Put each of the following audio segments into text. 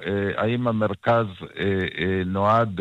האם המרכז נועד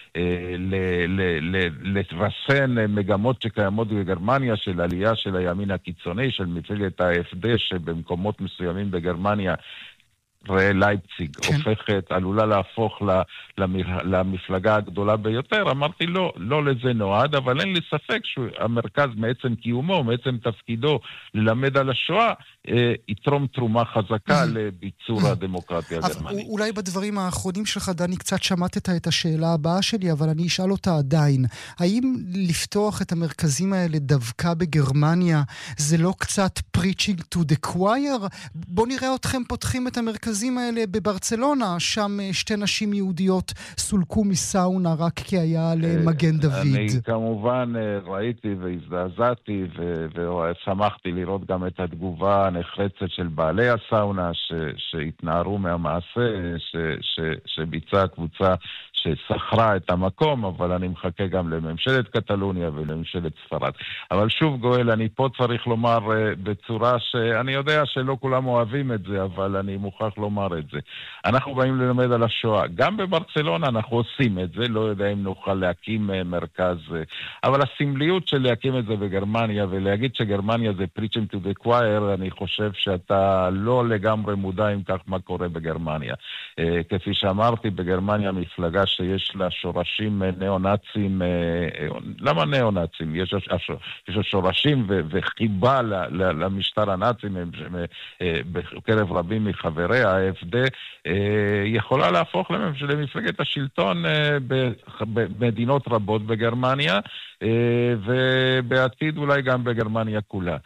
לרסן מגמות שקיימות בגרמניה של עלייה של הימין הקיצוני, של מפלגת ה-AfD, שבמקומות מסוימים בגרמניה לייפציג עלולה להפוך למפלגה הגדולה ביותר. אמרתי לא לזה נועד, אבל אין לי ספק שהמרכז מעצם קיומו, מעצם תפקידו ללמד על השואה, יתרום תרומה חזקה לביצור הדמוקרטיה הגרמנית. אולי בדברים האחרונים שלך, דני, קצת שמעת את השאלה הבאה שלי, אבל אני אשאל אותה עדיין. האם לפתוח את המרכזים האלה דווקא בגרמניה, זה לא קצת preaching to the choir? בוא נראה אתכם פותחים את המרכזים האלה בברצלונה, שם שתי נשים יהודיות סולקו מסאונה רק כי היה למגן דוד. אני כמובן ראיתי והזדעזעתי ושמחתי לראות גם את התגובה הנחרצת של בעלי הסאונה שהתנערו מהמעשה שביצעה קבוצה שסחרה את המקום, אבל אני מחכה גם לממשלת קטלוניה ולממשלת ספרד. אבל שוב גואל, אני פה צריך לומר בצורה שאני יודע שלא כולם אוהבים את זה, אבל אני מוכרח לומר את זה. אנחנו באים ללמד על השואה. גם בברצלונה אנחנו עושים את זה, לא יודע אם נוכל להקים מרכז, אבל הסמליות של להקים את זה בגרמניה, ולהגיד שגרמניה זה preaching to the choir, אני חושב שאתה לא לגמרי מודע עם כך מה קורה בגרמניה. כפי שאמרתי, בגרמניה מפלגה שיש לה שורשים ניאו-נאצים. למה ניאו-נאצים? יש שורשים וחיבה למשטר הנאצי בקרב רבים מחברי ה-AfD, יכולה להפוך למפלגת השלטון במדינות רבות בגרמניה, ובעתיד אולי גם בגרמניה כולה.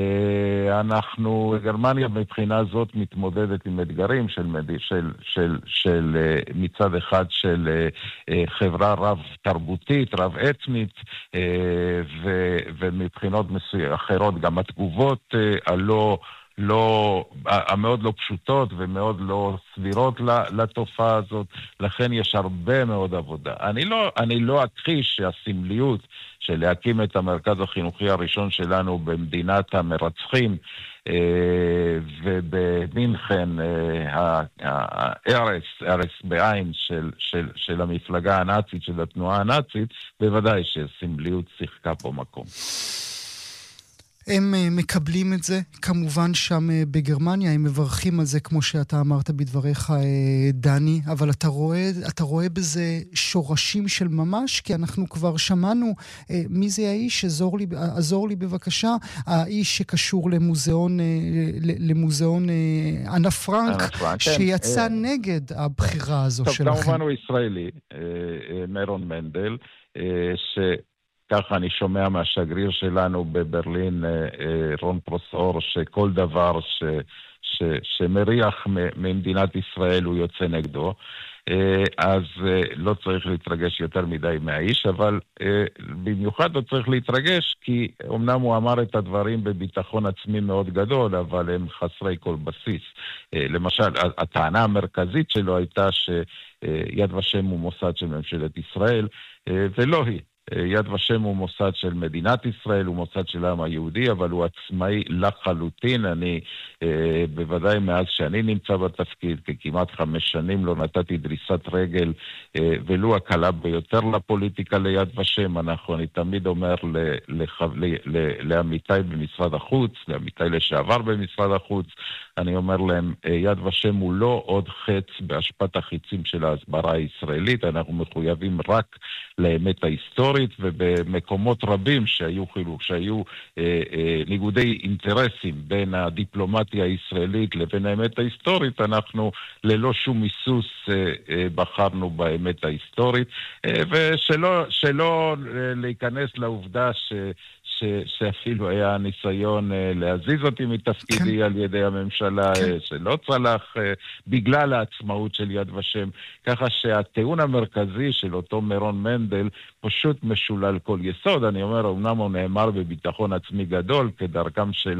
גרמניה מבחינה זאת מתמודדת עם אתגרים של מצד אחד של חברה רב תרבותית, רב אתנית, ומבחינות אחרות גם התגובות המאוד לא פשוטות ומאוד לא סבירות לתופעה הזאת, לכן יש הרבה מאוד עבודה. אני לא אכחיש שהסמליות של להקים את המרכז החינוכי הראשון שלנו במדינת המרצחים, ובמינכן הארץ בעין של המפלגה הנאצית, של התנועה הנאצית, בוודאי שסמליות שיחקה פה מקום. הם מקבלים את זה, כמובן שם בגרמניה, הם מברכים על זה כמו שאתה אמרת בדבריך, דני, אבל אתה רואה בזה שורשים של ממש, כי אנחנו כבר שמענו מי זה האיש, עזור לי בבקשה, האיש שקשור למוזיאון אנה פרנק, שיצא נגד הבחירה הזו שלכם. כמובן הוא ישראלי, מרון מנדל, ככה אני שומע מהשגריר שלנו בברלין, רון פרוסאור, שכל דבר שמריח ממדינת ישראל הוא יוצא נגדו. אז לא צריך להתרגש יותר מדי מהאיש, אבל במיוחד לא צריך להתרגש, כי אמנם הוא אמר את הדברים בביטחון עצמי מאוד גדול, אבל הם חסרי כל בסיס. למשל, הטענה המרכזית שלו הייתה שיד ושם הוא מוסד של ממשלת ישראל, ולא היא. יד ושם הוא מוסד של מדינת ישראל, הוא מוסד של העם היהודי, אבל הוא עצמאי לחלוטין. אני בוודאי מאז שאני נמצא בתפקיד, ככמעט 5 שנים לא נתתי דריסת רגל, ולו הקלה ביותר לפוליטיקה ליד ושם. אני תמיד אומר לעמיתי במשרד החוץ, לעמיתי לשעבר במשרד החוץ, אני אומר להם, יד ושם הוא לא עוד חץ בהשפעת החיצים של ההסברה הישראלית, אנחנו מחויבים רק לאמת ההיסטורית, ובמקומות רבים שהיו ניגודי אינטרסים בין הדיפלומטיה הישראלית לבין האמת ההיסטורית, אנחנו ללא שום היסוס בחרנו באמת ההיסטורית, ושלא להיכנס לעובדה שאפילו היה ניסיון להזיז אותי מתפקידי על ידי הממשלה, שלא צלח בגלל העצמאות של יד ושם. ככה שהטיעון המרכזי של אותו מרון מנדל פשוט משולל כל יסוד. אני אומר, אמנם הוא נאמר בביטחון עצמי גדול, כדרכם של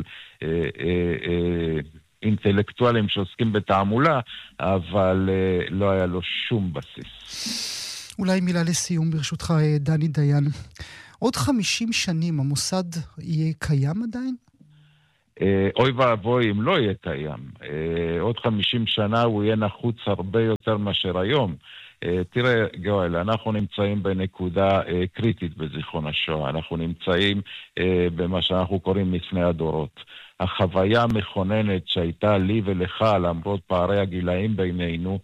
אינטלקטואלים שעוסקים בתעמולה, אבל לא היה לו שום בסיס. אולי מילה לסיום ברשותך, דני דיין. עוד 50 שנים המוסד יהיה קיים עדיין? אוי ואבוי אם לא יהיה קיים. עוד 50 שנה הוא יהיה נחוץ הרבה יותר מאשר היום. תראה, גואל, אנחנו נמצאים בנקודה קריטית בזיכרון השואה. אנחנו נמצאים במה שאנחנו קוראים מפני הדורות. החוויה המכוננת שהייתה לי ולך, למרות פערי הגילאים בינינו,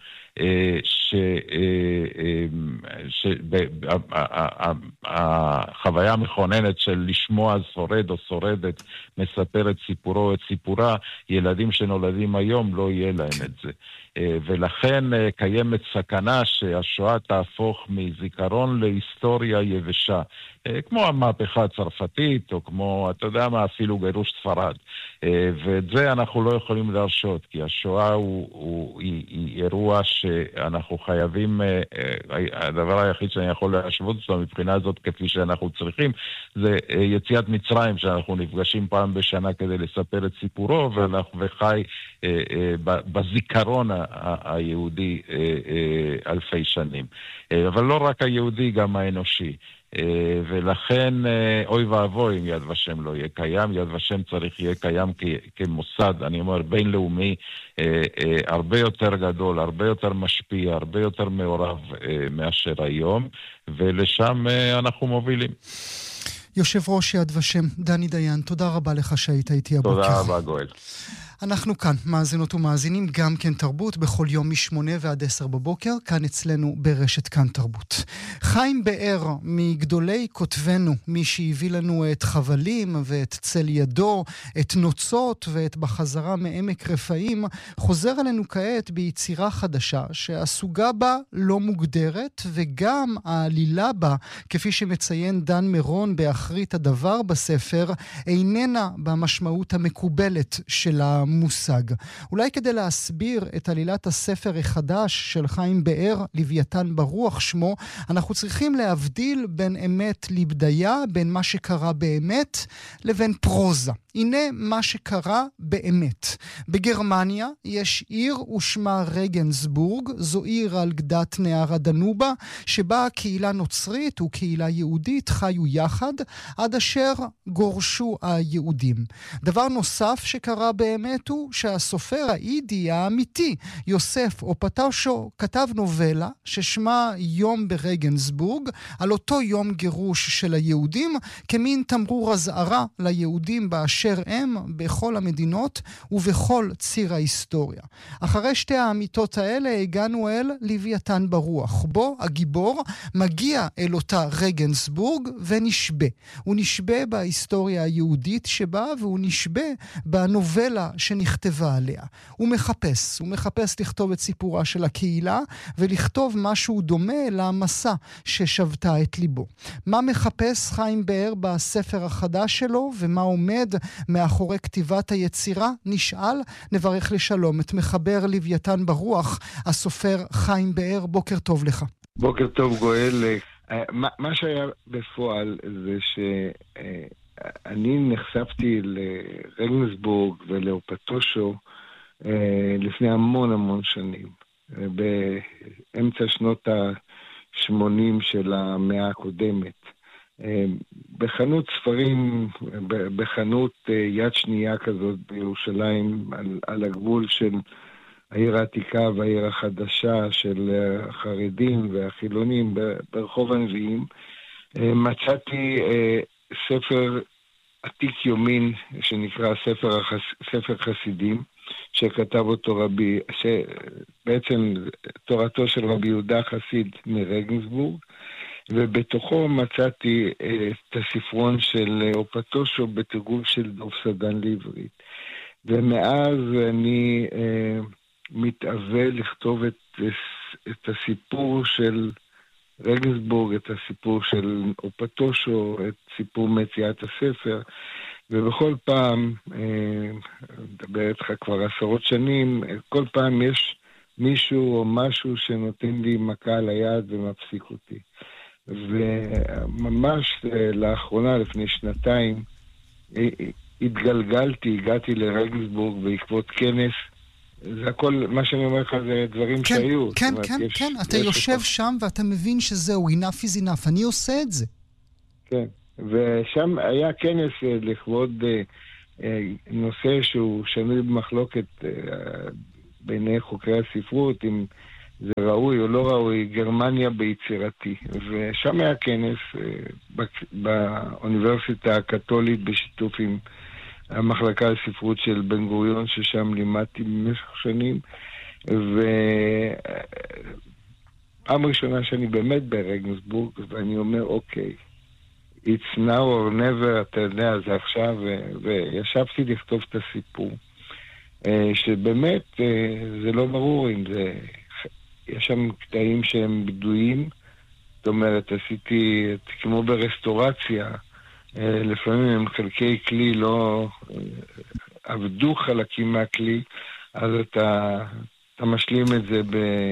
החוויה המכוננת של לשמוע שורד או שורדת מספר את סיפורו או את סיפורה, ילדים שנולדים היום לא יהיה להם את זה. ולכן קיימת סכנה שהשואה תהפוך מזיכרון להיסטוריה יבשה, כמו המהפכה הצרפתית, או כמו, אתה יודע מה, אפילו גירוש ספרד. ואת זה אנחנו לא יכולים להרשות, כי השואה היא אירוע שאנחנו חייבים, הדבר היחיד שאני יכול להשוות אותו מבחינה הזאת כפי שאנחנו צריכים, זה יציאת מצרים, שאנחנו נפגשים פעם בשנה כדי לספר את סיפורו, וחי בזיכרון היהודי אלפי שנים. אבל לא רק היהודי, גם האנושי. ולכן אוי ואבוי אם יד ושם לא יהיה קיים. יד ושם צריך יהיה קיים כמוסד, אני אומר, בינלאומי, הרבה יותר גדול, הרבה יותר משפיע, הרבה יותר מעורב מאשר היום, ולשם אנחנו מובילים. יושב ראש יד ושם, דני דיין, תודה רבה לך שהיית איתי הבוקר. תודה רבה, גואל. אנחנו כאן, מאזינות ומאזינים, גם כן תרבות, בכל יום מ8 ועד 10 בבוקר, כאן אצלנו ברשת כאן תרבות. חיים באר, מגדולי כותבנו, מי שהביא לנו את חבלים ואת צל ידו, את נוצות ואת בחזרה מעמק רפאים, חוזר אלינו כעת ביצירה חדשה, שהסוגה בה לא מוגדרת, וגם העלילה בה, כפי שמציין דן מירון באחרית הדבר בספר, איננה במשמעות המקובלת של המושג. אולי כדי להסביר את עלילת הספר החדש של חיים באר, לוויתן ברוח שמו, אנחנו צריכים להבדיל בין אמת לבדיה, בין מה שקרה באמת לבין פרוזה. הנה מה שקרה באמת. בגרמניה יש עיר ושמה רגנסבורג, זו עיר על גדת נהר הדנובה, שבה קהילה נוצרית וקהילה יהודית חיו יחד, עד אשר גורשו היהודים. דבר נוסף שקרה באמת הוא שהסופר האידי האמיתי, יוסף אופטושו, כתב נובלה ששמה יום ברגנסבורג, על אותו יום גירוש של היהודים, כמין תמרור הזהרה ליהודים באשר הם בכל המדינות ובכל ציר ההיסטוריה. אחרי שתי האמיתות האלה הגענו אל לוויתן ברוח. בו הגיבור מגיע אל אותה רגנסבורג ונשבה. הוא נשבה בהיסטוריה היהודית שבה, והוא נשבה בנובלה שנכתבה עליה. הוא מחפש לכתוב את סיפורה של הקהילה ולכתוב משהו דומה למסע ששבתה את ליבו. מה מחפש חיים באר בספר החדש שלו ומה עומד מאחורי כתיבת היצירה? נשאל. נברך לשלום את מחבר לוויתן ברוח, הסופר חיים באר. בוקר טוב לך. בוקר טוב גואל. מה שהיה בפועל זה שאני נחשפתי לרגנסבורג ולאופטושו לפני המון שנים, באמצע שנות ה-80 של המאה הקודמת. בחנות ספרים, בחנות יד שנייה כזאת בירושלים, על הגבול של העיר העתיקה והעיר החדשה של החרדים והחילונים ברחוב הנביאים, מצאתי ספר עתיק יומין שנקרא ספר חסידים, שכתב אותו רבי, שבעצם תורתו של רבי יהודה חסיד מרגנסבורג, ובתוכו מצאתי את הספרון של אופטושו בתרגום של דוב סדן לעברית. ומאז אני מתאווה לכתוב את הסיפור של רגנסבורג, את הסיפור של אופטושו, את סיפור מציאת הספר, ובכל פעם, מדבר איתך כבר 10 שנים, כל פעם יש מישהו או משהו שנותן לי מכה על היד ומפסיק אותי. וממש לאחרונה, לפני 2 הגעתי לרגנסבורג בעקבות כנס. זה הכל, מה שאני אומר לך זה דברים שהיו. כן, אתה יושב שם ואתה מבין שזהו, enough is enough, אני עושה את זה. כן, ושם היה כנס לכבוד נושא שהוא שנוי במחלוקת בעיני חוקרי הספרות, אם זה ראוי או לא ראוי, גרמניה ביצירתי. ושם היה כנס באוניברסיטה הקתולית בשיתוף עם המחלקה לספרות של בן גוריון, ששם לימדתי במשך שנים. ופעם ראשונה שאני באמת ברגנסבורג, ואני אומר, אוקיי, it's now or never, אתה יודע, זה עכשיו, וישבתי לכתוב את הסיפור. שבאמת זה לא ברור אם זה... יש שם קטעים שהם בדויים, זאת אומרת, עשיתי כמו ברסטורציה, לפעמים הם חלקי כלי לא עבדו חלקים מהכלי, אז אתה משלים את זה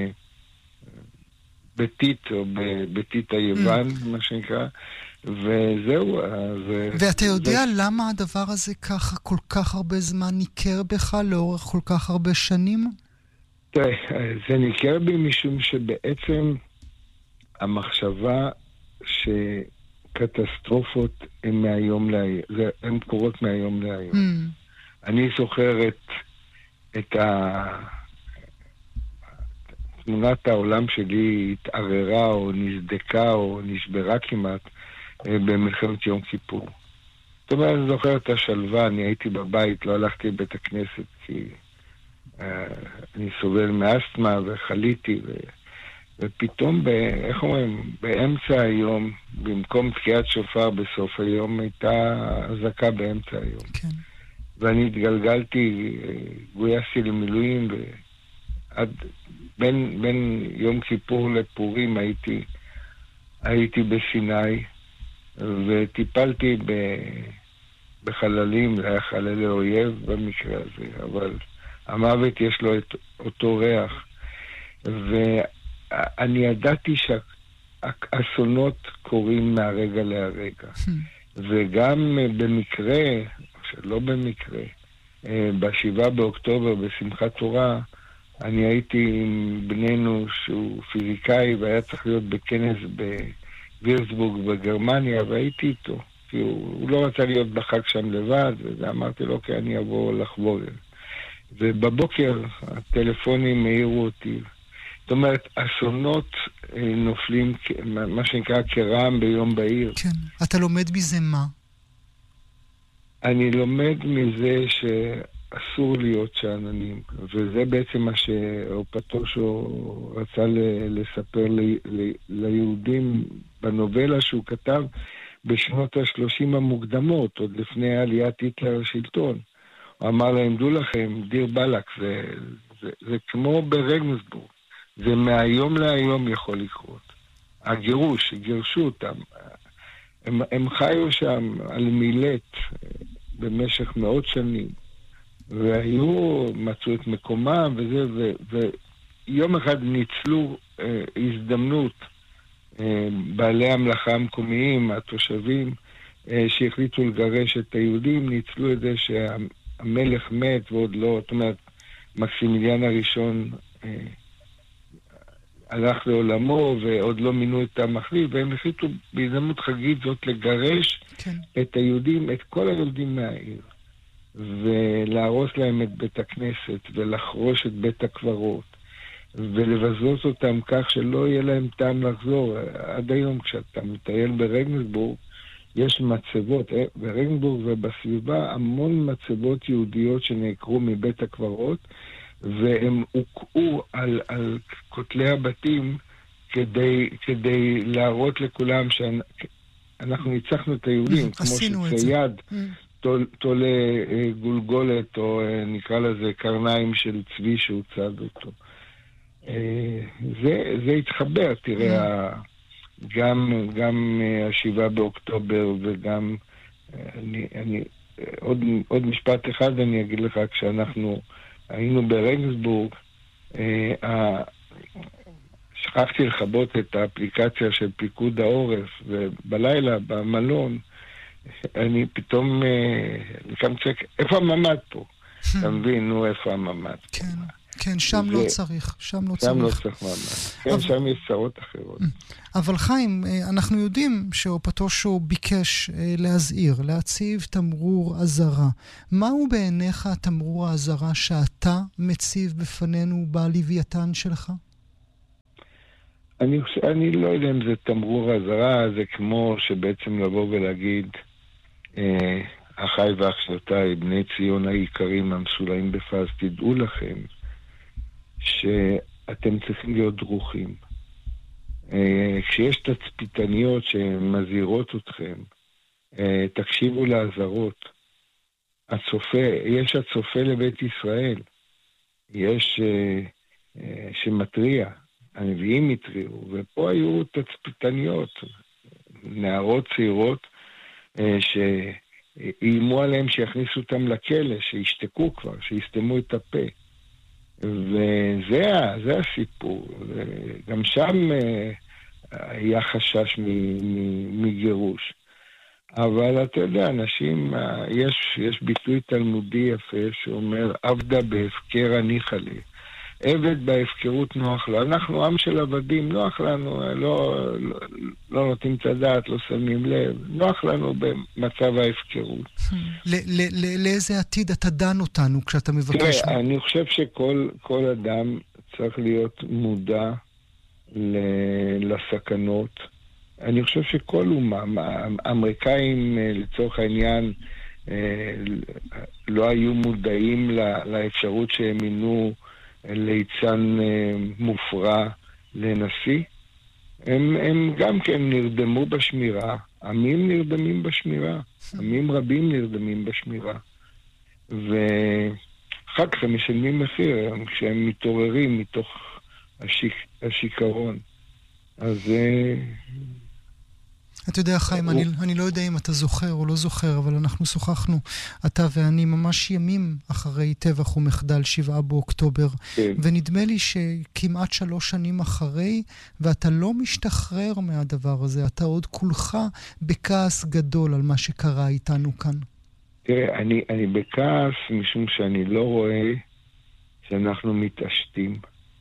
בטיט או בטיט היוון, מה שנקרא, וזהו. ואתה יודע למה הדבר הזה ככה כל כך הרבה זמן ניכר בך לאורך כל כך הרבה שנים? תראה, זה ניכר בי משום שבעצם המחשבה שקטסטרופות הן מהיום להיום, הן קורות מהיום להיום. אני זוכר את תמונת העולם שלי התערערה או נסדקה או נשברה כמעט במלחמת יום כיפור. זאת אומרת, אני זוכר את השלווה, אני הייתי בבית, לא הלכתי לבית הכנסת כי אני סובל מאסתמה וחליתי, ופתאום, איך אומרים, באמצע היום, במקום תקיעת שופר בסוף היום, הייתה אזעקה באמצע היום. כן. ואני התגלגלתי, גויסתי למילואים, ועד בין יום כיפור לפורים הייתי בסיני, וטיפלתי בחללים, זה היה חללי אויב במקרה הזה, אבל המוות יש לו את אותו ריח. ואני ידעתי שהאסונות קורים מהרגע להרגע. וגם במקרה, שלא במקרה, ב7 באוקטובר בשמחת תורה, אני הייתי עם בנינו שהוא פיזיקאי והיה צריך להיות בכנס בווירצבורג בגרמניה, והייתי איתו. כי הוא לא רצה להיות בחג שם לבד, ואמרתי לו, אוקיי, אני אבוא לחבור. ובבוקר הטלפונים העירו אותי. זאת אומרת, אסונות נופלים, מה שנקרא כרעם ביום בהיר. כן. אתה לומד מזה מה? אני לומד מזה שאסור להיות שאננים, וזה בעצם מה שאופטושו רצה לספר ליהודים בנובלה שהוא כתב בשנות ה-30 המוקדמות, עוד לפני עליית היטלר לשלטון. הוא אמר להם, דעו לכם, דיר בלק, זה כמו ברגנסבורג, זה מהיום להיום יכול לקרות. הגירוש, גירשו אותם, הם חיו שם על מילט במשך מאות שנים, מצאו את מקומם וזה, ויום אחד ניצלו הזדמנות, בעלי המלאכה המקומיים, התושבים, שהחליטו לגרש את היהודים, ניצלו את זה שהמלך מת ועוד לא, זאת אומרת, מקסימיליאן הראשון הלך לעולמו ועוד לא מינו את המחליף, והם החליטו בהזדמנות חגית זאת לגרש את היהודים, את כל היהודים מהעיר, ולהרוס להם את בית הכנסת ולחרוש את בית הקברות ולבזות אותם כך שלא יהיה להם טעם לחזור. עד היום כשאתה מטייל ברגנסבורג יש מצבות, ברגנסבורג ובסביבה המון מצבות יהודיות שנעקרו מבית הקברות, והם הוקעו על כותלי הבתים כדי להראות לכולם שאנחנו ניצחנו את היהודים, כמו שצייד תולה גולגולת, או נקרא לזה קרניים של צבי שהוא צד אותו. זה התחבר, תראה, גם 7 באוקטובר וגם עוד משפט אחד אני אגיד לך, כשאנחנו היינו ברגנסבורג, שכחתי לכבות את האפליקציה של פיקוד העורף, ובלילה במלון אני פתאום נקם צ'ק, איפה הממד פה? אתה מבין, איפה הממד? כן. כן, שם לא צריך. שם לא שם לא צריך. צריך ממש. כן, שם יש צרות אחרות. אבל חיים, אנחנו יודעים שאופטושו ביקש להזהיר, להציב תמרור אזהרה. מהו בעיניך התמרור האזהרה שאתה מציב בפנינו בלוויתן שלך? אני לא יודע אם זה תמרור אזהרה, זה כמו שבעצם לבוא ולהגיד, אחיי ואחיותיי, בני ציון היקרים המסולאים בפז, תדעו לכם שאתם צריכים להיות דרוכים. כשיש תצפיתניות שמזהירות אתכם, תקשיבו לאזהרות. יש הצופה לבית ישראל, יש שמטריע, הנביאים התריעו, ופה היו תצפיתניות, נערות צעירות שאיימו עליהם שיכניסו אותם לכלא, שישתקו כבר, שיסתמו את הפה. וזה הסיפור. גם שם היה חשש מגירוש. אבל אתה יודע, אנשים, יש ביטוי תלמודי יפה שאומר, עבדה בהפקר הניחא לי. עבד בהפקרות נוח לו. אנחנו עם של עבדים, נוח לנו, לא נותנים את הדעת, לא שמים לב. נוח לנו במצב ההפקרות. לאיזה עתיד אתה דן אותנו כשאתה מבקש? תראה, אני חושב שכל אדם צריך להיות מודע לסכנות. אני חושב שכל אומה, האמריקאים לצורך העניין לא היו מודעים לאפשרות שהם מינו ליצן מופרע לנשיא. הם גם כן נרדמו בשמירה. עמים נרדמים בשמירה. עמים רבים נרדמים בשמירה. ואחר כך הם משלמים מחיר כשהם מתעוררים מתוך השיכרון. אז אתה יודע, חיים, אני לא יודע אם אתה זוכר או לא זוכר, אבל אנחנו שוחחנו, אתה ואני, ממש ימים אחרי טבח ומחדל 7 באוקטובר, ונדמה לי שכמעט 3 שנים אחרי, ואתה לא משתחרר מהדבר הזה, אתה עוד כולך בכעס גדול על מה שקרה איתנו כאן. תראה, אני בכעס משום שאני לא רואה שאנחנו מתעשתים,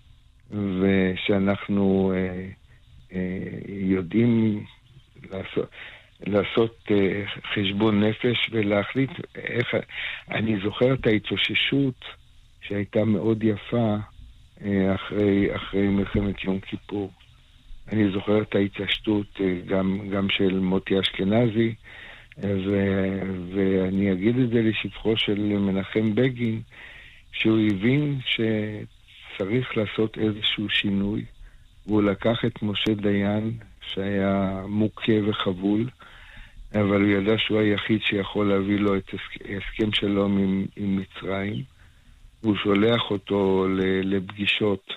ושאנחנו יודעים לעשות חשבון נפש ולהחליט איך. אני זוכר את ההתאוששות שהייתה מאוד יפה אחרי מלחמת יום כיפור. אני זוכר את ההתעשתות גם של מוטי אשכנזי, ואני אגיד את זה לשבחו של מנחם בגין, שהוא הבין שצריך לעשות איזשהו שינוי, והוא לקח את משה דיין שהיה מוכה וחבול, אבל הוא ידע שהוא היחיד שיכול להביא לו את הסכם שלום עם מצרים, והוא שולח אותו לפגישות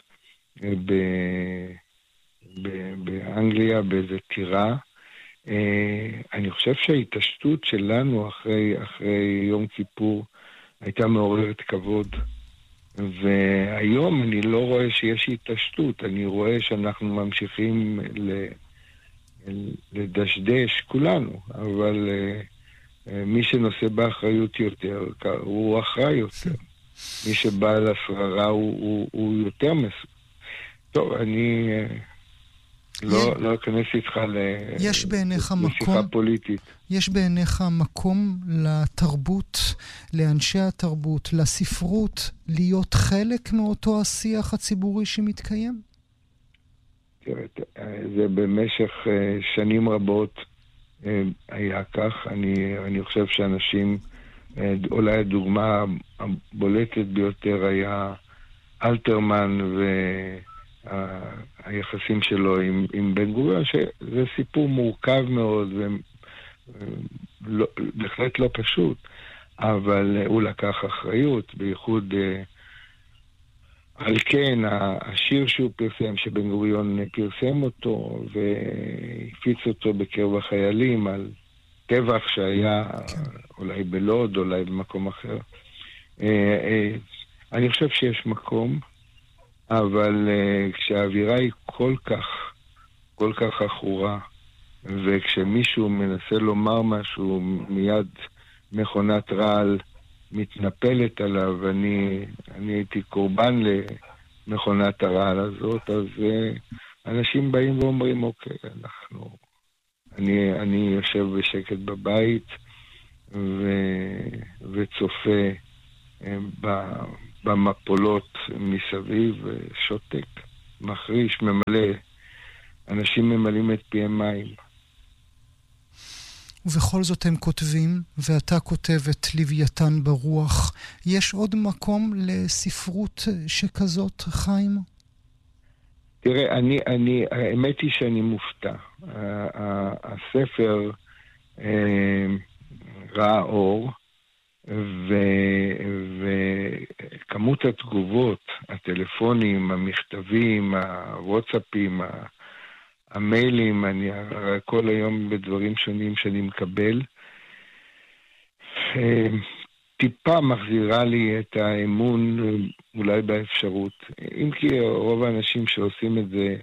באנגליה באיזה טירה. אני חושב שההתעשתות שלנו אחרי יום כיפור הייתה מעוררת כבוד, והיום אני לא רואה שיש התעשתות, אני רואה שאנחנו ממשיכים לדשדש כולנו, אבל מי שנושא באחריות יותר הוא אחראי יותר. מי שבא לשררה הוא יותר מסוים. טוב, אני לא אכנס איתך לשיחה פוליטית. יש בעיניך מקום לתרבות, לאנשי התרבות, לספרות, להיות חלק מאותו השיח הציבורי שמתקיים? זה במשך שנים רבות היה כך. אני חושב שאנשים, אולי הדוגמה הבולטת ביותר היה אלתרמן והיחסים שלו עם בן גוריון, שזה סיפור מורכב מאוד ובהחלט לא פשוט, אבל הוא לקח אחריות, בייחוד על כן, השיר שהוא פרסם, שבן גוריון פרסם אותו והפיץ אותו בקרב החיילים על טבח שהיה אולי בלוד, אולי במקום אחר. אני חושב שיש מקום, אבל כשהאווירה היא כל כך אחורה, וכשמישהו מנסה לומר משהו, מיד מכונת רעל מתנפלת עליו, אני הייתי קורבן למכונת הרעל הזאת, אז אנשים באים ואומרים, אוקיי, אני יושב בשקט בבית וצופה במפולות מסביב, שותק, מחריש, ממלא. אנשים ממלאים את פיהם מים. ובכל זאת הם כותבים, ואתה כותב את לוויתן ברוח. יש עוד מקום לספרות שכזאת, חיים? תראה, האמת היא שאני מופתע. הספר ראה אור, וכמות התגובות, הטלפונים, המכתבים, הוואטסאפים, המיילים, אני כל היום בדברים שונים שאני מקבל, טיפה מחזירה לי את האמון אולי באפשרות. אם כי רוב האנשים שעושים את זה,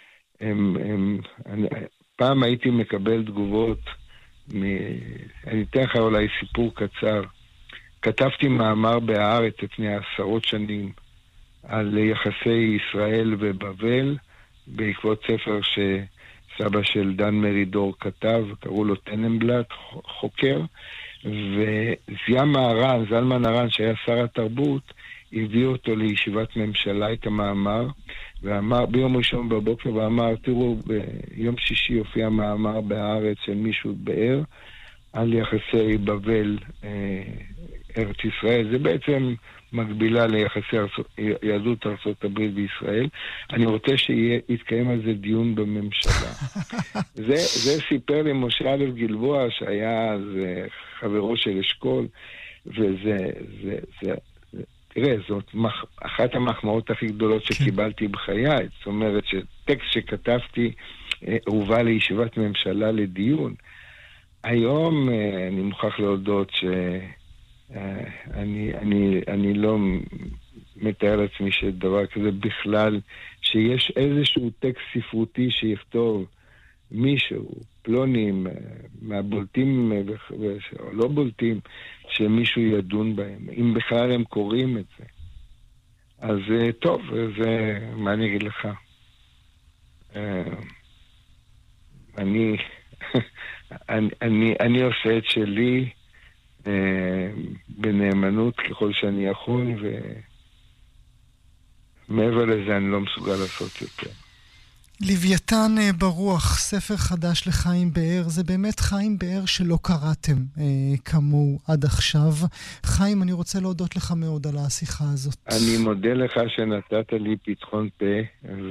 פעם הייתי מקבל תגובות, אני אתן לך אולי סיפור קצר. כתבתי מאמר בהארץ לפני 10 שנים על יחסי ישראל ובבל, בעקבות ספר שסבא של דן מרידור כתב, קראו לו טננבלט, חוקר, זלמן הרן, שהיה שר התרבות, הביא אותו לישיבת ממשלה את המאמר, ואמר, ביום ראשון בבוקר, ואמר, תראו, ביום שישי הופיע מאמר בהארץ של מישהו באר, על יחסי בבל, ארץ ישראל. זה בעצם מקבילה ליחסי יהדות ארצות הברית בישראל. אני רוצה שיתקיים על זה דיון בממשלה. זה סיפר לי משה א' גלבוע, שהיה אז חברו של אשכול, תראה, זאת אחת המחמאות הכי גדולות שקיבלתי בחיי. זאת אומרת שטקסט שכתבתי הובא לישיבת ממשלה לדיון. היום אני מוכרח להודות אני לא מתאר לעצמי שדבר כזה בכלל, שיש איזשהו טקסט ספרותי שיכתוב מישהו, פלונים, מהבולטים או לא בולטים, שמישהו ידון בהם, אם בכלל הם קוראים את זה. אז טוב, זה מה אני אגיד לך? אני עושה את שלי בנאמנות ככל שאני יכול, ומעבר לזה אני לא מסוגל לעשות יותר. לוויתן ברוח, ספר חדש לחיים באר. זה באמת חיים באר שלא קראתם כמוהו עד עכשיו. חיים, אני רוצה להודות לך מאוד על השיחה הזאת. אני מודה לך שנתת לי פתחון פה,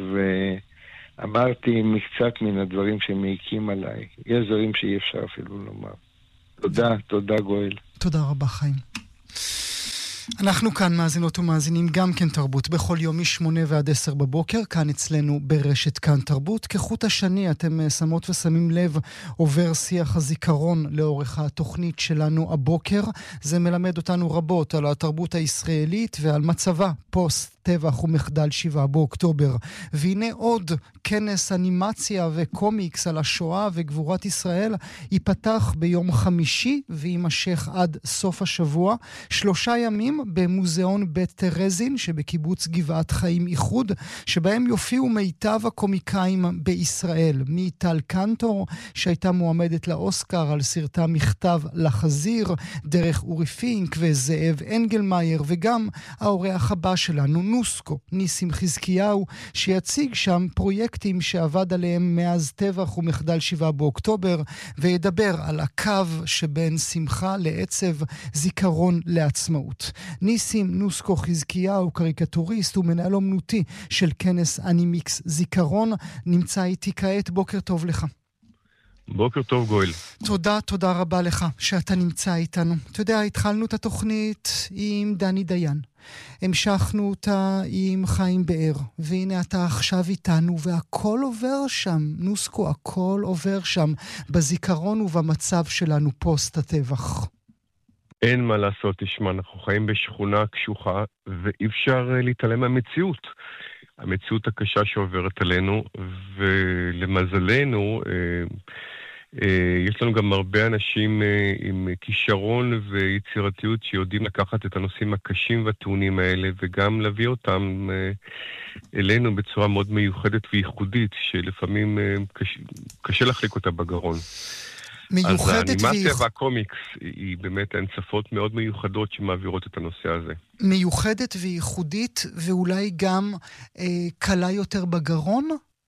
ואמרתי מקצת מן הדברים שמעיקים עליי. יש דברים שאי אפשר אפילו לומר. תודה גואל. תודה רבה חיים. אנחנו כאן מאזינות ומאזינים גם כן תרבות בכל יום מ8 ועד 10 בבוקר, כאן אצלנו ברשת כאן תרבות. כחוט השני אתם שמות ושמים לב, עובר שיח הזיכרון לאורך התוכנית שלנו הבוקר. זה מלמד אותנו רבות על התרבות הישראלית ועל מצבה פוסט טבח ומחדל 7 באוקטובר. והנה עוד כנס אנימציה וקומיקס על השואה וגבורת ישראל ייפתח ביום חמישי ויימשך עד סוף השבוע. 3 ימים במוזיאון בית טרזין שבקיבוץ גבעת חיים איחוד, שבהם יופיעו מיטב הקומיקאים בישראל, מטל קנטור שהייתה מועמדת לאוסקר על סרטה מכתב לחזיר, דרך אורי פינק וזאב אנגלמאייר, וגם האורח הבא שלנו נוסקו, ניסים חזקיהו, שיציג שם פרויקטים שעבד עליהם מאז טבח ומחדל 7 באוקטובר, וידבר על הקו שבין שמחה לעצב, זיכרון לעצמאות. ניסים נוסקו חזקיהו, קריקטוריסט ומנהל אומנותי של כנס אנימיקס זיכרון, נמצא איתי כעת. בוקר טוב לך. בוקר טוב גואל. תודה רבה לך שאתה נמצא איתנו. אתה יודע, התחלנו את התוכנית עם דני דיין, המשכנו אותה עם חיים באר, והנה אתה עכשיו איתנו, והכל עובר שם, נוסקו, הכל עובר שם בזיכרון ובמצב שלנו פוסט הטבח. אין מה לעשות, תשמע, אנחנו חיים בשכונה קשוחה, ואי אפשר להתעלם מהמציאות. המציאות הקשה שעוברת עלינו, ולמזלנו, יש לנו גם הרבה אנשים עם כישרון ויצירתיות שיודעים לקחת את הנושאים הקשים והטעונים האלה וגם להביא אותם אלינו בצורה מאוד מיוחדת וייחודית, שלפעמים קשה להחליק אותה בגרון. מיוחדת אז האנימציה והקומיקס היא באמת הן שפות מאוד מיוחדות שמעבירות את הנושא הזה. מיוחדת וייחודית ואולי גם קלה יותר בגרון?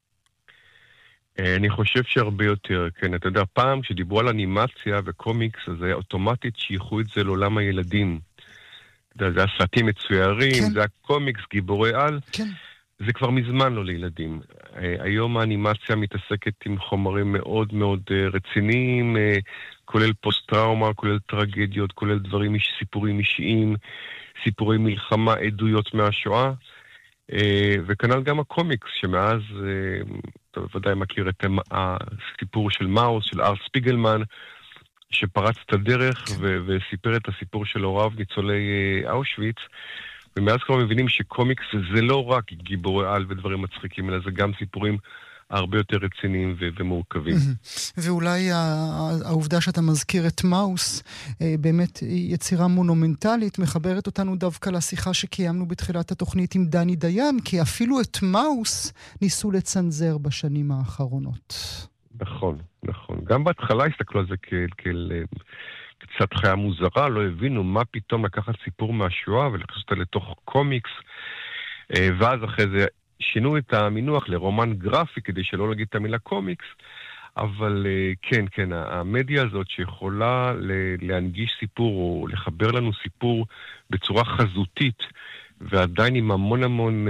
אני חושב שהרבה יותר, כן. אתה יודע, פעם כשדיברו על אנימציה וקומיקס, אז היה אוטומטית שייכו את זה לעולם הילדים. אתה יודע, זה היה סרטים מצוירים, כן. זה היה קומיקס, גיבורי על. כן. זה כבר מזמן לא לילדים. היום האנימציה מתעסקת עם חומרים מאוד מאוד רציניים, כולל פוסט-טראומה, כולל טרגדיות, כולל דברים, סיפורים אישיים, סיפורי מלחמה, עדויות מהשואה. וכנ"ל גם הקומיקס, שמאז, אתה בוודאי מכיר את הסיפור של מאוס, של ארט ספיגלמן, שפרץ את הדרך וסיפר את הסיפור של הוריו ניצולי אושוויץ, ומאז כבר מבינים שקומיקס זה לא רק גיבורי על ודברים מצחיקים, אלא זה גם סיפורים הרבה יותר רציניים ומורכבים. ואולי העובדה שאתה מזכיר את מאוס, באמת יצירה מונומנטלית, מחברת אותנו דווקא לשיחה שקיימנו בתחילת התוכנית עם דני דיין, כי אפילו את מאוס ניסו לצנזר בשנים האחרונות. נכון, נכון. גם בהתחלה הסתכלו על זה קצת חיה מוזרה, לא הבינו מה פתאום לקחת סיפור מהשואה ולכנס אותה לתוך קומיקס, ואז אחרי זה שינו את המינוח לרומן גרפי כדי שלא להגיד את המילה קומיקס, אבל כן, כן, המדיה הזאת שיכולה להנגיש סיפור או לחבר לנו סיפור בצורה חזותית, ועדיין עם המון המון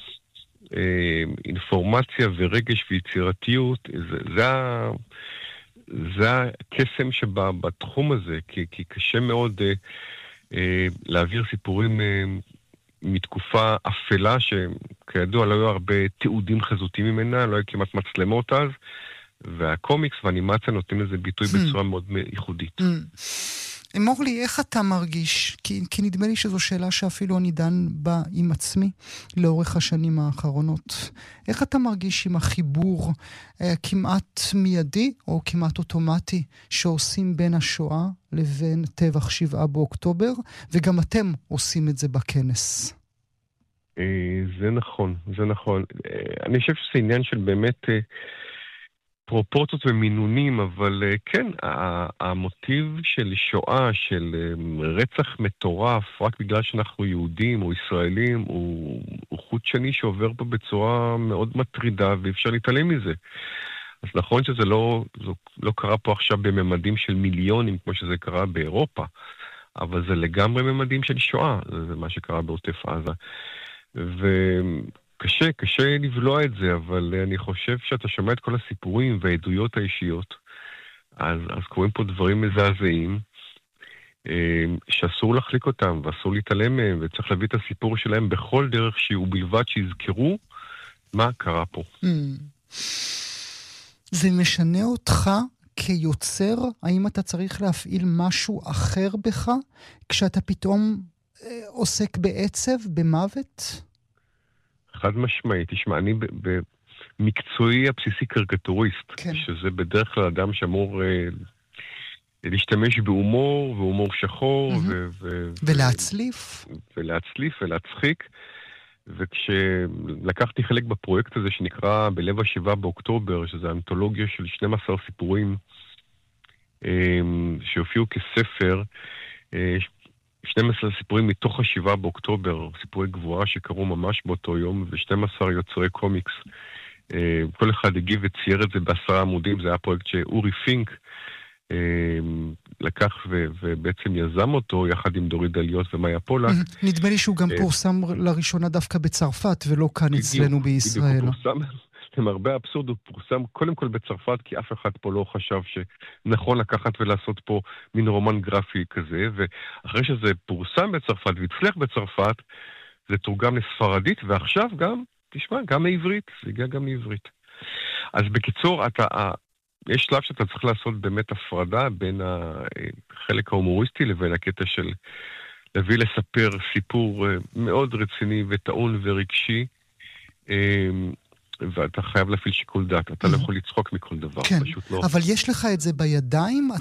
אינפורמציה ורגש ויצירתיות, זה הקסם שבתחום הזה, כי קשה מאוד להעביר סיפורים מתקופה אפלה, שכידוע לא היו הרבה תיעודים חזותיים ממנה, לא היו כמעט מצלמות אז, והקומיקס והאנימציה נותנים לזה ביטוי בצורה מאוד ייחודית. אמור לי, איך אתה מרגיש? כי נדמה לי שזו שאלה שאפילו אני דן בה עם עצמי לאורך השנים האחרונות. איך אתה מרגיש עם החיבור כמעט מיידי או כמעט אוטומטי שעושים בין השואה לבין טבח 7 באוקטובר, וגם אתם עושים את זה בכנס? זה נכון, זה נכון. אני חושב שזה עניין של באמת פרופורציות ומינונים, אבל כן, המוטיב של שואה, של רצח מטורף, רק בגלל שאנחנו יהודים או ישראלים, הוא חוט שני שעובר פה בצורה מאוד מטרידה, ואפשר להתעלם מזה. אז נכון שזה לא קרה פה עכשיו בממדים של מיליונים, כמו שזה קרה באירופה, אבל זה לגמרי ממדים של שואה, זה מה שקרה בעוטף עזה. קשה לבלוע את זה, אבל אני חושב שאתה שומע את כל הסיפורים והעדויות האישיות, אז קוראים פה דברים מזעזעים, שאסור להחליק אותם, ואסור להתעלם מהם, וצריך להביא את הסיפור שלהם בכל דרך שהוא, בלבד שיזכרו מה קרה פה. זה משנה אותך כיוצר? האם אתה צריך להפעיל משהו אחר בך, כשאתה פתאום עוסק בעצב, במוות? חד משמעית. תשמע, אני במקצועי הבסיסי קריקטוריסט, כן. שזה בדרך כלל אדם שאמור להשתמש בהומור, והומור שחור, ולהצליף. ולהצחיק. וכשלקחתי חלק בפרויקט הזה שנקרא בלב 7 באוקטובר, שזה אנתולוגיה של 12 סיפורים שהופיעו כספר, 12 סיפורים מתוך 7 באוקטובר, סיפורי גבוהה שקרו ממש באותו יום, ו12 יוצרי קומיקס. כל אחד הגיב וצייר את זה ב10 עמודים, זה היה פרויקט שאורי פינק לקח ובעצם יזם אותו יחד עם דורית דליות ומאיה פולק. נדמה לי שהוא גם פורסם לראשונה דווקא בצרפת ולא כאן אצלנו בישראל. הוא פורסם, למרבה האבסורד, הוא פורסם קודם כל בצרפת, כי אף אחד פה לא חשב שנכון לקחת ולעשות פה מין רומן גרפי כזה, ואחרי שזה פורסם בצרפת והצליח בצרפת, זה תורגם לספרדית, ועכשיו גם, תשמע, גם לעברית, זה הגיע גם לעברית. אז בקיצור, יש שלב שאתה צריך לעשות באמת הפרדה בין החלק ההומוריסטי לבין הקטע של להביא לספר סיפור מאוד רציני וטעון ורגשי, ואתה חייב להפעיל שיקול דעת. אתה לא יכול לצחוק מכל דבר. כן, פשוט לא. אבל יש לך את זה בידיים?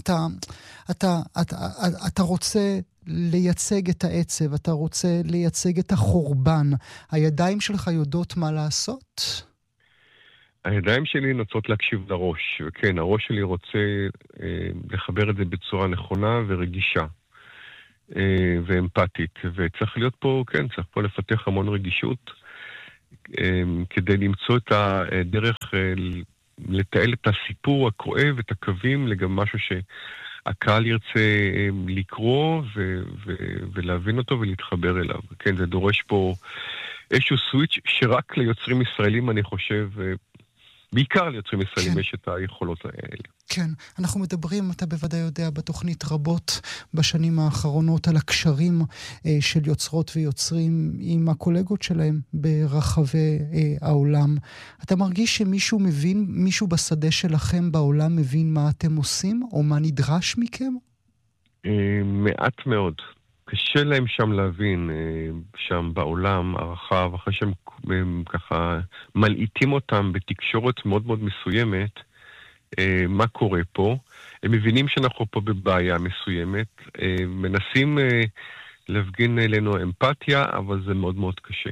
אתה רוצה לייצג את העצב, אתה רוצה לייצג את החורבן. הידיים שלך יודעות מה לעשות? הידיים שלי נוצרות להקשיב לראש. וכן, הראש שלי רוצה לחבר את זה בצורה נכונה ורגישה. ואמפתית. וצריך להיות פה, כן, צריך פה לפתח המון רגישות, כדי למצוא את הדרך לתעל את הסיפור הכואב, את הקווים, לגבי משהו שהקהל ירצה לקרוא ולהבין אותו ולהתחבר אליו. כן, זה דורש פה איזשהו סוויץ' שרק ליוצרים ישראלים, אני חושב, בעיקר ליוצרים ישראלים, כן. יש את היכולות האלה. כן, אנחנו מדברים, אתה בוודאי יודע, בתוכנית רבות בשנים האחרונות על הקשרים של יוצרות ויוצרים עם הקולגות שלהם ברחבי העולם. אתה מרגיש שמישהו מבין, מישהו בשדה שלכם בעולם מבין מה אתם עושים, או מה נדרש מכם? מעט מאוד. קשה להם שם להבין, שם בעולם הרחב, אחרי שהם ככה מלעיטים אותם בתקשורת מאוד מאוד מסוימת, מה קורה פה. הם מבינים שאנחנו פה בבעיה מסוימת, מנסים להפגין אלינו אמפתיה, אבל זה מאוד מאוד קשה.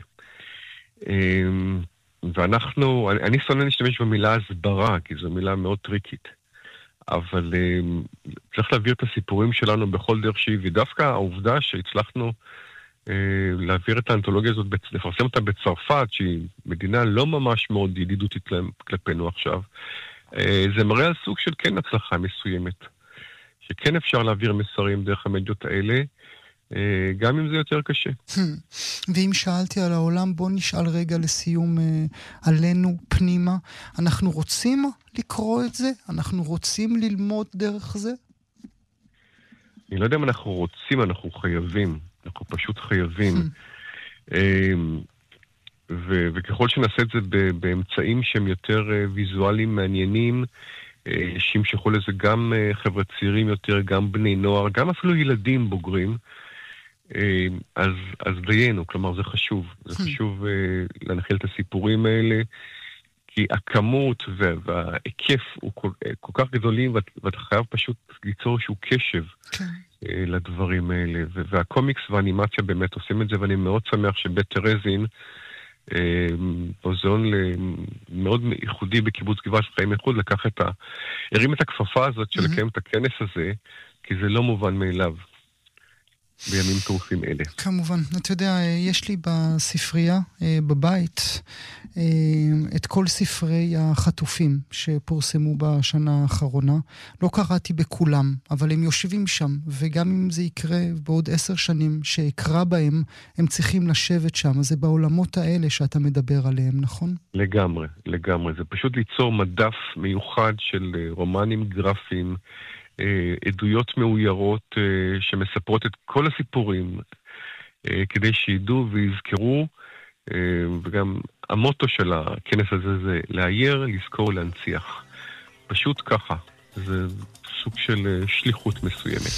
ואנחנו, אני שונא להשתמש במילה הסברה, כי זו מילה מאוד טריקית. אבל צריך להעביר את הסיפורים שלנו בכל דרך שהיא, ודווקא העובדה שהצלחנו להעביר את האנתולוגיה הזאת, לפרסם אותה בצרפת, שהיא מדינה לא ממש מאוד ידידותית כלפינו עכשיו, זה מראה על סוג של כן הצלחה מסוימת, שכן אפשר להעביר מסרים דרך המדיות האלה, גם אם זה יותר קשה. ואם שאלתי על העולם, בוא נשאל רגע לסיום עלינו פנימה. אנחנו רוצים לקרוא את זה? אנחנו רוצים ללמוד דרך זה? אני לא יודע אם אנחנו רוצים, אנחנו חייבים. אנחנו פשוט חייבים. וככל שנעשה את זה באמצעים שהם יותר ויזואליים מעניינים, שימשכו לזה גם חבר'ה צעירים יותר, גם בני נוער, גם אפילו ילדים בוגרים, אז דיינו, כלומר זה חשוב. זה חשוב להנחיל את הסיפורים האלה, כי הכמות וההיקף הוא כל כך גדולים, ואתה חייב פשוט ליצור איזשהו קשב לדברים האלה. והקומיקס והאנימציה באמת עושים את זה, ואני מאוד שמח שבית טרזין, מוזיאון מאוד ייחודי בקיבוץ גבעת חיים איחוד, הרים את הכפפה הזאת של לקיים את הכנס הזה, כי זה לא מובן מאליו בימים טרופים אלה. כמובן, אתה יודע, יש לי בספרייה, בבית, את כל ספרי החטופים שפורסמו בשנה האחרונה. לא קראתי בכולם, אבל הם יושבים שם, וגם אם זה יקרה בעוד 10 שנים שאקרא בהם, הם צריכים לשבת שם. זה בעולמות האלה שאתה מדבר עליהם, נכון? לגמרי, לגמרי. זה פשוט ליצור מדף מיוחד של רומנים גרפיים, עדויות מאוירות שמספרות את כל הסיפורים כדי שידעו ויזכרו, וגם המוטו של הכנס הזה זה להעיר, לזכור, להנציח. פשוט ככה. זה סוג של שליחות מסוימת.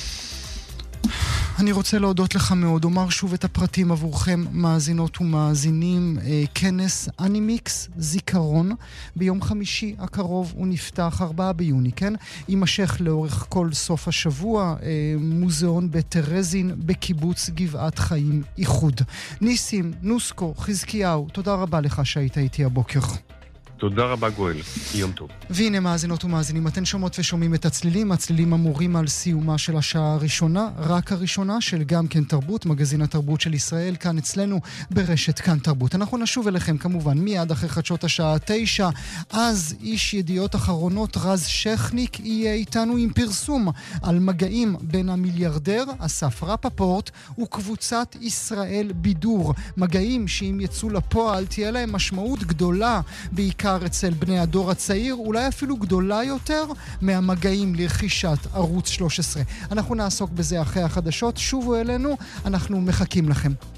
אני רוצה להודות לך מאוד, אומר שוב את הפרטים עבורכם, מאזינות ומאזינים. כנס אנימיקס זיכרון, ביום חמישי הקרוב הוא נפתח, 4 ביוני, כן? יימשך לאורך כל סוף השבוע, מוזיאון בית טרזין בקיבוץ גבעת חיים איחוד. ניסים, נוסקו, חזקיהו, תודה רבה לך שהיית איתי הבוקר. תודה רבה גואל, יום טוב. והנה מאזינות ומאזינים, אתן שומעות ושומעים את הצלילים, הצלילים אמורים על סיומה של השעה הראשונה, רק הראשונה של גם כן תרבות, מגזין התרבות של ישראל, כאן אצלנו ברשת כאן תרבות. אנחנו נשוב אליכם כמובן מיד אחרי חדשות השעה 9, אז איש ידיעות אחרונות רז שכניק יהיה איתנו עם פרסום על מגעים בין המיליארדר אסף רפפורט וקבוצת ישראל בידור. מגעים שאם יצאו לפועל תהיה להם משמעות גדולה, בעיקר אצל בני הדור הצעיר, אולי אפילו גדולה יותר מהמגעים לרכישת ערוץ 13. אנחנו נעסוק בזה אחרי החדשות, שובו אלינו, אנחנו מחכים לכם.